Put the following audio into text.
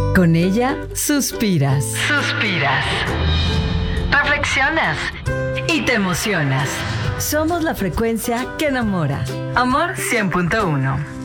Con ella suspiras. Reflexionas y te emocionas. Somos la frecuencia que enamora. Amor 100.1.